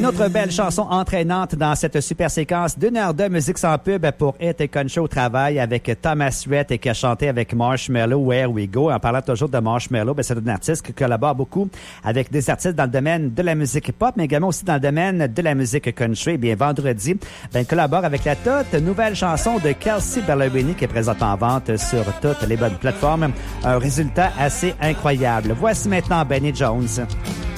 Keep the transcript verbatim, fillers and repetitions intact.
Une autre belle chanson entraînante dans cette super séquence d'une heure de musique sans pub pour Hit et Country au travail avec Thomas Rhett qui a chanté avec Marshmello, Where We Go. En parlant toujours de Marshmello, ben c'est un artiste qui collabore beaucoup avec des artistes dans le domaine de la musique pop, mais également aussi dans le domaine de la musique country. Bien, vendredi, ben, il collabore avec la toute nouvelle chanson de Kelsea Ballerini qui est présente en vente sur toutes les bonnes plateformes. Un résultat assez incroyable. Voici maintenant Benny Jones.